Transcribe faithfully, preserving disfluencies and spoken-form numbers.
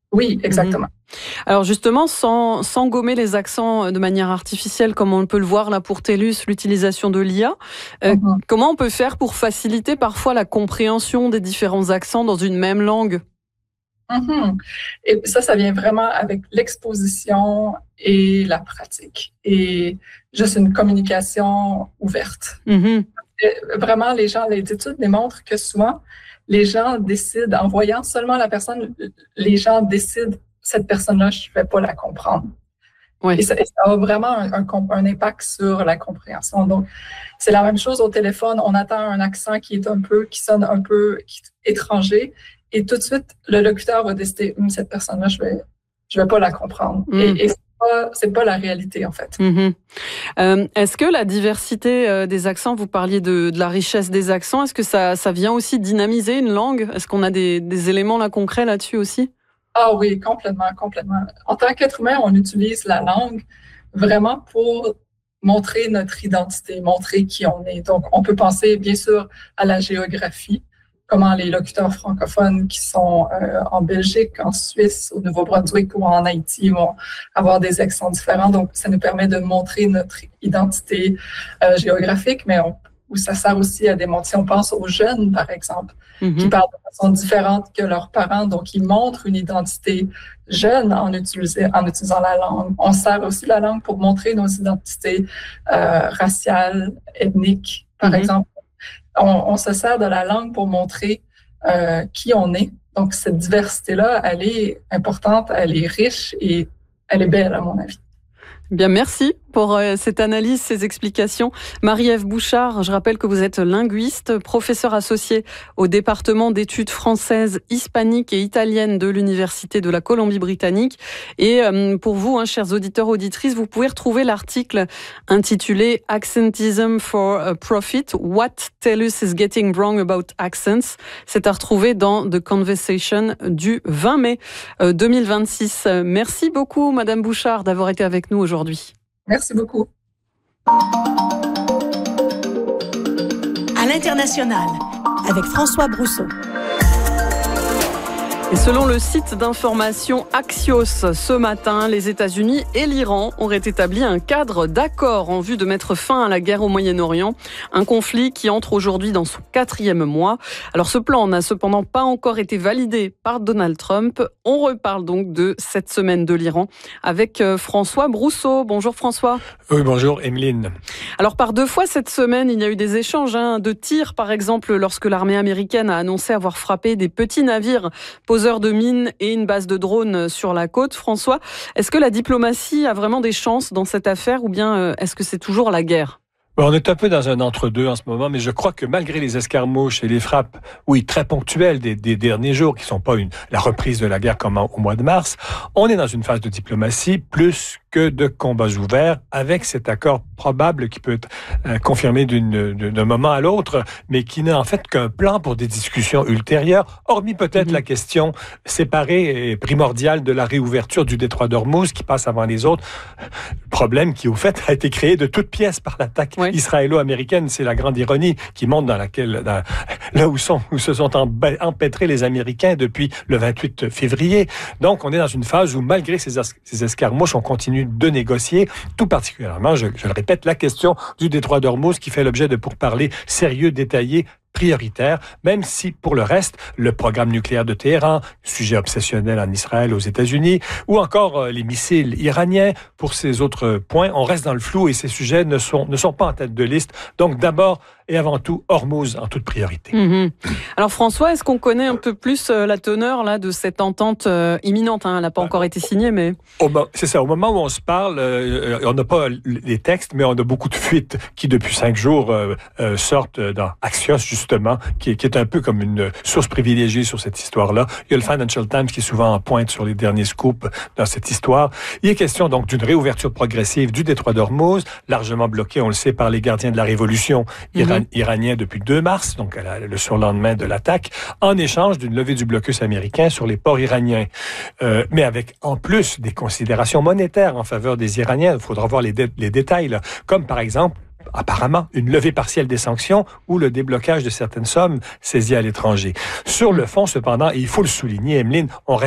Oui, exactement. Mmh. Alors justement, sans, sans gommer les accents de manière artificielle, comme on peut le voir là pour TELUS, l'utilisation de l'I A, euh, Mm-hmm. comment on peut faire pour faciliter parfois la compréhension des différents accents dans une même langue? Mm-hmm. Et ça, ça vient vraiment avec l'exposition et la pratique. Et juste une communication ouverte. Mmh. Et vraiment, les gens, les études démontrent que souvent, les gens décident, en voyant seulement la personne, les gens décident, cette personne-là, je ne vais pas la comprendre. Ouais. Et ça, et ça a vraiment un, un, un impact sur la compréhension. Donc, c'est la même chose au téléphone. On attend un accent qui est un peu, qui sonne un peu étranger. Et tout de suite, le locuteur va décider, hm, cette personne-là, je vais, je vais pas la comprendre. Mm. Et, et c'est pas, c'est pas la réalité, en fait. Mm-hmm. Euh, est-ce que la diversité euh, des accents, vous parliez de, de la richesse des accents, est-ce que ça, ça vient aussi dynamiser une langue? Est-ce qu'on a des, des éléments là concrets là-dessus aussi? Ah oui, complètement, complètement. En tant qu'être humain, on utilise la langue vraiment pour montrer notre identité, montrer qui on est. Donc, on peut penser, bien sûr, à la géographie, comment les locuteurs francophones qui sont euh, en Belgique, en Suisse, au Nouveau-Brunswick ou en Haïti vont avoir des accents différents. Donc, ça nous permet de montrer notre identité euh, géographique, mais on, où ça sert aussi à démontrer, on pense aux jeunes, par exemple, mm-hmm. qui parlent de façon différente que leurs parents, donc ils montrent une identité jeune en, utiliser, en utilisant la langue. On sert aussi la langue pour montrer nos identités euh, raciales, ethniques, par mm-hmm. exemple. On, on se sert de la langue pour montrer euh, qui on est. Donc, cette diversité-là, elle est importante, elle est riche et elle est belle, à mon avis. Bien, merci pour euh, cette analyse, ces explications. Marie-Ève Bouchard, je rappelle que vous êtes linguiste, professeur associé au département d'études françaises, hispaniques et italiennes de l'Université de la Colombie-Britannique. Et euh, pour vous, hein, chers auditeurs, auditrices, vous pouvez retrouver l'article intitulé Accentism for Profit, What TELUS is getting wrong about accents. C'est à retrouver dans The Conversation du vingt mai deux mille vingt-six. Merci beaucoup, Madame Bouchard, d'avoir été avec nous aujourd'hui. Merci beaucoup. À l'international, avec François Brousseau. Et selon le site d'information Axios, ce matin, les États-Unis et l'Iran auraient établi un cadre d'accord en vue de mettre fin à la guerre au Moyen-Orient, un conflit qui entre aujourd'hui dans son quatrième mois. Alors ce plan n'a cependant pas encore été validé par Donald Trump. On reparle donc de cette semaine de l'Iran avec François Brousseau. Bonjour François. Oui, bonjour Emeline. Alors par deux fois cette semaine, il y a eu des échanges hein, de tirs, par exemple, lorsque l'armée américaine a annoncé avoir frappé des petits navires posés de mines et une base de drones sur la côte. François, est-ce que la diplomatie a vraiment des chances dans cette affaire ou bien est-ce que c'est toujours la guerre? On est un peu dans un entre-deux en ce moment, mais je crois que malgré les escarmouches et les frappes, oui, très ponctuelles des, des derniers jours, qui ne sont pas une, la reprise de la guerre comme au mois de mars, on est dans une phase de diplomatie plus que de combats ouverts, avec cet accord probable qui peut être euh, confirmé d'une, d'un moment à l'autre, mais qui n'est en fait qu'un plan pour des discussions ultérieures, hormis peut-être mmh. la question séparée et primordiale de la réouverture du détroit d'Ormuz, qui passe avant les autres. Problème qui, au fait, a été créé de toutes pièces par l'attaque oui. israélo-américaine. C'est la grande ironie qui montre dans laquelle, dans, là où, sont, où se sont empêtrés les Américains depuis le vingt-huit février. Donc, on est dans une phase où, malgré ces, as- ces escarmouches, on continue de négocier, tout particulièrement, je, je le répète, la question du détroit d'Ormuz qui fait l'objet de pourparlers sérieux, détaillés, prioritaire, même si, pour le reste, le programme nucléaire de Téhéran, sujet obsessionnel en Israël, aux États-Unis, ou encore euh, les missiles iraniens, pour ces autres points, on reste dans le flou et ces sujets ne sont, ne sont pas en tête de liste. Donc, d'abord et avant tout, Hormuz en toute priorité. Mmh. Alors, François, est-ce qu'on connaît un peu plus euh, la teneur là, de cette entente euh, imminente hein? Elle n'a pas encore été signée, mais... Au, c'est ça. Au moment où on se parle, euh, on n'a pas les textes, mais on a beaucoup de fuites qui, depuis cinq jours, euh, euh, sortent dans Axios, justement, qui est, qui est un peu comme une source privilégiée sur cette histoire-là. Il y a le Financial Times qui est souvent en pointe sur les derniers scoops dans cette histoire. Il est question donc d'une réouverture progressive du détroit d'Ormuz, largement bloqué, on le sait, par les gardiens de la révolution iranienne. iranien depuis deux mars, donc le surlendemain de l'attaque, en échange d'une levée du blocus américain sur les ports iraniens. Euh, mais avec en plus des considérations monétaires en faveur des Iraniens. Il faudra voir les, dé- les détails, là, comme par exemple apparemment une levée partielle des sanctions ou le déblocage de certaines sommes saisies à l'étranger. Sur le fond, cependant, et il faut le souligner, Emeline, on reste